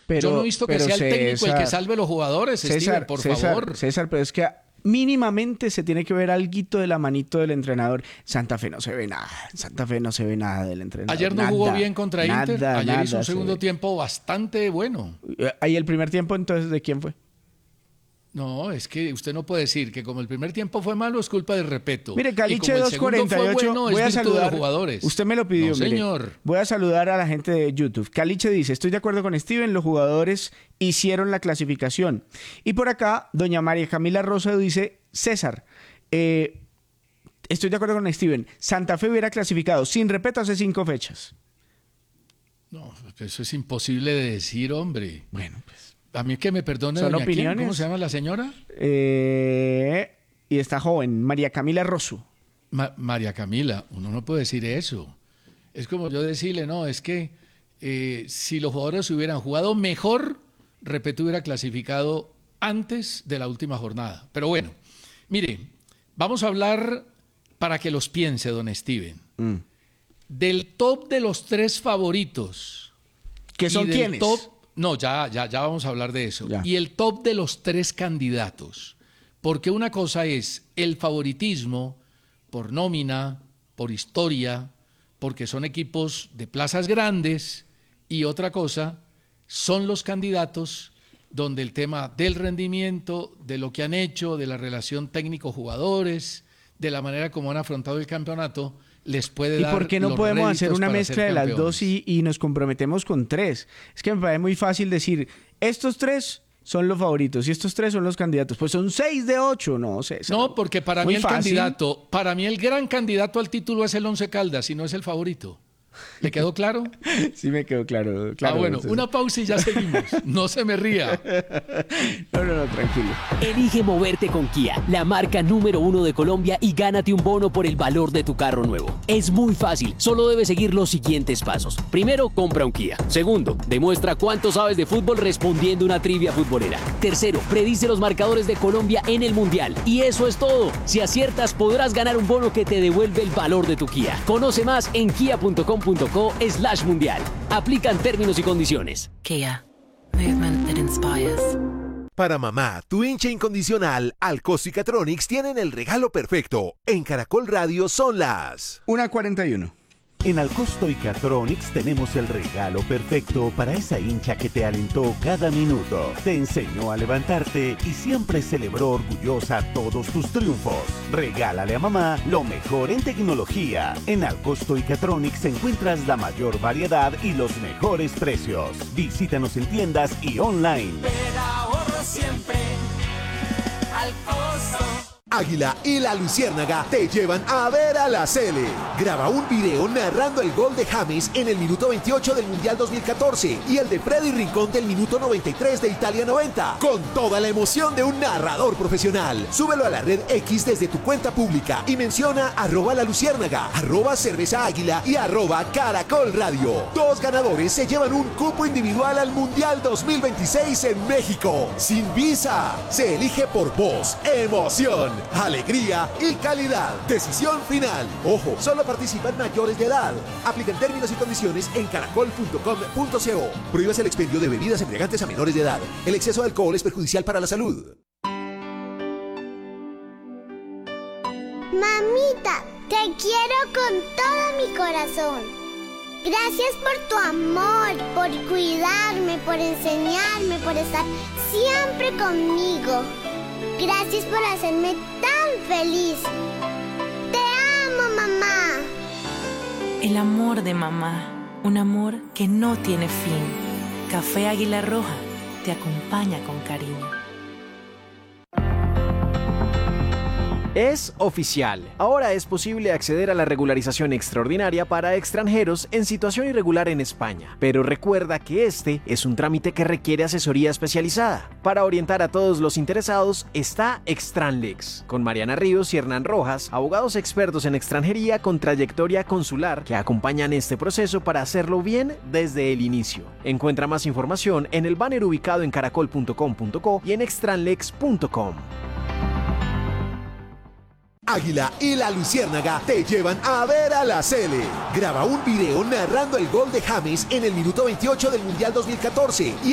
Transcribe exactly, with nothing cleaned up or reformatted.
Pero, Yo no he visto que sea el César, técnico el que salve a los jugadores, César, Steven, por César, favor. César, pero es que mínimamente se tiene que ver alguito de la manito del entrenador. Santa Fe no se ve nada. En Santa Fe no se ve nada del entrenador. Ayer no nada, jugó bien contra nada, Inter. Ayer nada hizo un segundo tiempo bastante bueno. ¿Ahí el primer tiempo entonces de quién fue? No, es que usted no puede decir que como el primer tiempo fue malo es culpa del Repeto. Mire, Caliche dos cuarenta y ocho, bueno, voy a es saludar. De los jugadores. Usted me lo pidió, no, mire. señor. Voy a saludar a la gente de YouTube. Caliche dice, estoy de acuerdo con Steven, los jugadores hicieron la clasificación. Y por acá, doña María Camila Rosa dice, César, eh, estoy de acuerdo con Steven, Santa Fe hubiera clasificado sin Repeto hace cinco fechas. No, eso es imposible de decir, hombre. Bueno, pues. A mí que me perdone. Son doña opiniones. ¿Quién? ¿Cómo se llama la señora? Eh, y está joven, María Camila Rosu. Ma- María Camila, uno no puede decir eso. Es como yo decirle, no, es que eh, si los jugadores hubieran jugado mejor, Repeto hubiera clasificado antes de la última jornada. Pero bueno, mire, vamos a hablar para que los piense, don Steven. Mm. Del top de los tres favoritos. ¿Qué son y del quiénes? Top, no, ya, ya, ya vamos a hablar de eso. Ya. Y el top de los tres candidatos. Porque una cosa es el favoritismo por nómina, por historia, porque son equipos de plazas grandes, y otra cosa son los candidatos donde el tema del rendimiento, de lo que han hecho, de la relación técnico-jugadores, de la manera como han afrontado el campeonato, les puede ¿Y dar por qué no los podemos hacer réditos una para mezcla ser de las campeones? dos y, y nos comprometemos con tres? Es que me parece muy fácil decir, estos tres son los favoritos y estos tres son los candidatos. Pues son seis de ocho, no sé. No, porque para muy mí el fácil. candidato, para mí el gran candidato al título es el Once Caldas y no es el favorito. ¿Le quedó claro? Sí me quedó claro. claro ah, bueno, entonces. una pausa y ya seguimos. No se me ría. No, no, no, tranquilo. Elige moverte con Kia, la marca número uno de Colombia, y gánate un bono por el valor de tu carro nuevo. Es muy fácil, solo debes seguir los siguientes pasos. Primero, compra un Kia. Segundo, demuestra cuánto sabes de fútbol respondiendo una trivia futbolera. Tercero, predice los marcadores de Colombia en el Mundial. Y eso es todo. Si aciertas, podrás ganar un bono que te devuelve el valor de tu Kia. Conoce más en kia punto com punto co slash mundial. Aplican términos y condiciones. Kia. Movement that inspires. Para mamá, tu hincha incondicional, Alcosto y Catronics tienen el regalo perfecto. En Caracol Radio son las una cuarenta y uno. En Alcosto y Catronics tenemos el regalo perfecto para esa hincha que te alentó cada minuto, te enseñó a levantarte y siempre celebró orgullosa todos tus triunfos. Regálale a mamá lo mejor en tecnología. En Alcosto y Catronics encuentras la mayor variedad y los mejores precios. Visítanos en tiendas y online. Pero ahorro siempre al costo. Águila y la Luciérnaga te llevan a ver a la Sele. Graba un video narrando el gol de James en el minuto veintiocho del Mundial dos mil catorce y el de Freddy Rincón del minuto noventa y tres de Italia noventa, con toda la emoción de un narrador profesional. Súbelo a la red X desde tu cuenta pública y menciona arroba la Luciérnaga, arroba cerveza águila y arroba Caracol Radio. Dos ganadores se llevan un cupo individual al Mundial dos mil veintiséis en México. Sin visa. Se elige por voz, emoción, alegría y calidad. Decisión final. Ojo, solo participan mayores de edad. Aplican términos y condiciones en caracol punto com punto co. Prohíbas el expendio de bebidas embriagantes a menores de edad. El exceso de alcohol es perjudicial para la salud. Mamita, te quiero con todo mi corazón. Gracias por tu amor, por cuidarme, por enseñarme, por estar siempre conmigo. Gracias por hacerme tan feliz. Te amo, mamá. El amor de mamá, un amor que no tiene fin. Café Águila Roja te acompaña con cariño. Es oficial. Ahora es posible acceder a la regularización extraordinaria para extranjeros en situación irregular en España. Pero recuerda que este es un trámite que requiere asesoría especializada. Para orientar a todos los interesados está Extranlex, con Mariana Ríos y Hernán Rojas, abogados expertos en extranjería con trayectoria consular que acompañan este proceso para hacerlo bien desde el inicio. Encuentra más información en el banner ubicado en caracol punto com punto co y en extranlex punto com. Águila y la Luciérnaga te llevan a ver a la Sele. Graba un video narrando el gol de James en el minuto veintiocho del Mundial dos mil catorce y